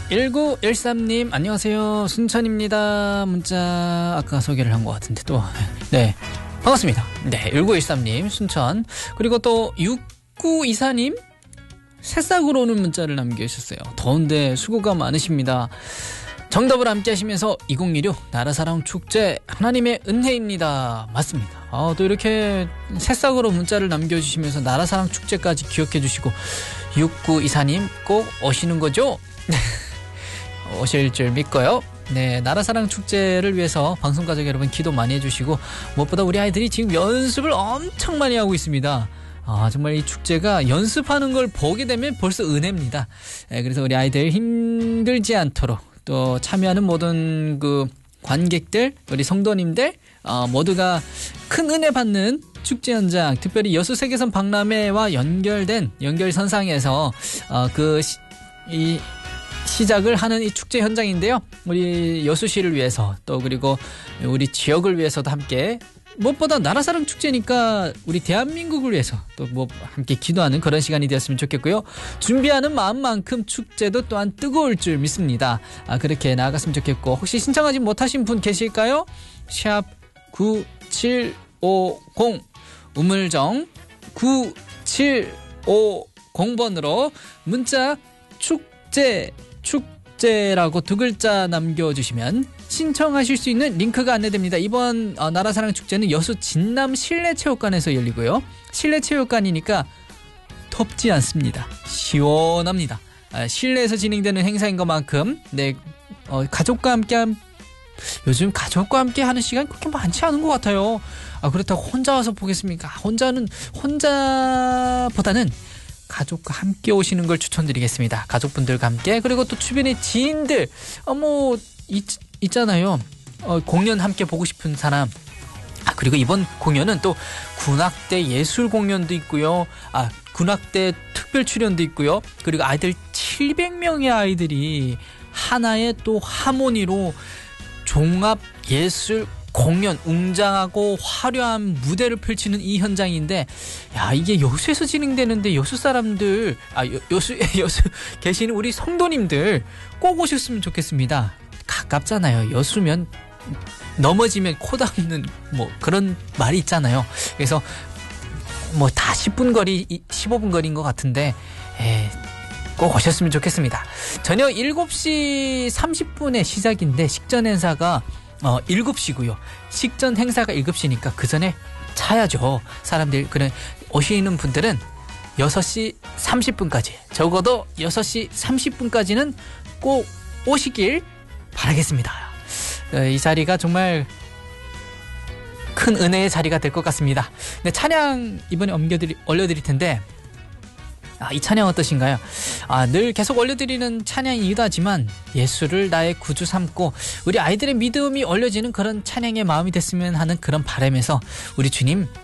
1913님 안녕하세요. 순천입니다. 문자 아까 소개를 한 것 같은데 또 네 반갑습니다. 네 1913님 순천. 그리고 또 6924님 새싹으로 오는 문자를 남겨주셨어요. 더운데 수고가 많으십니다. 정답을 함께 하시면서 2016 나라사랑 축제 하나님의 은혜입니다. 맞습니다. 또 이렇게 새싹으로 문자를 남겨주시면서 나라사랑 축제까지 기억해 주시고 6924님 꼭 오시는 거죠? 오실 줄 믿고요. 네, 나라사랑 축제를 위해서 방송가족 여러분 기도 많이 해주시고 무엇보다 우리 아이들이 지금 연습을 엄청 많이 하고 있습니다. 정말 이 축제가 연습하는 걸 보게 되면 벌써 은혜입니다. 그래서 우리 아이들 힘들지 않도록 또 참여하는 모든 그 관객들, 우리 성도님들 모두가 큰 은혜 받는 축제 현장, 특별히 여수세계선 박람회와 연결된 연결선상에서 이 시작을 하는 이 축제 현장인데요. 우리 여수시를 위해서 또 그리고 우리 지역을 위해서도 함께 무엇보다 나라사랑 축제니까 우리 대한민국을 위해서 또 뭐 함께 기도하는 그런 시간이 되었으면 좋겠고요. 준비하는 마음만큼 축제도 또한 뜨거울 줄 믿습니다. 그렇게 나아갔으면 좋겠고 혹시 신청하지 못하신 분 계실까요? 샵 9750 우물정 9750번으로 문자 축제라고 두 글자 남겨주시면 신청하실 수 있는 링크가 안내됩니다. 이번 나라사랑 축제는 여수 진남 실내체육관에서 열리고요. 실내체육관이니까 덥지 않습니다. 시원합니다. 실내에서 진행되는 행사인 것만큼 가족과 함께 요즘 가족과 함께 하는 시간이 그렇게 많지 않은 것 같아요. 그렇다고 혼자 와서 보겠습니까? 혼자보다는 가족과 함께 오시는 걸 추천드리겠습니다. 가족분들과 함께. 그리고 또 주변의 지인들 있잖아요. 공연 함께 보고 싶은 사람. 그리고 이번 공연은 또 군악대 예술 공연도 있고요. 군악대 특별 출연도 있고요. 그리고 아이들 700명의 아이들이 하나의 또 하모니로 종합 예술 공연, 웅장하고 화려한 무대를 펼치는 이 현장인데, 이게 여수에서 진행되는데 여수 사람들, 여수 계시는 우리 성도님들 꼭 오셨으면 좋겠습니다. 가깝잖아요. 여수면 넘어지면 코 닿는 그런 말이 있잖아요. 그래서 다 10분 거리, 15분 거리인 것 같은데, 꼭 오셨으면 좋겠습니다. 저녁 7시 30분에 시작인데 식전 행사가 7시고요. 식전 행사가 7시니까 그 전에 차야죠. 사람들 오시는 분들은 6시 30분까지 적어도 6시 30분까지는 꼭 오시길 바라겠습니다. 이 자리가 정말 큰 은혜의 자리가 될 것 같습니다. 네, 찬양 이번에 올려드릴 텐데 이 찬양 어떠신가요? 늘 계속 올려드리는 찬양이기도 하지만 예수를 나의 구주 삼고 우리 아이들의 믿음이 올려지는 그런 찬양의 마음이 됐으면 하는 그런 바람에서 우리 주님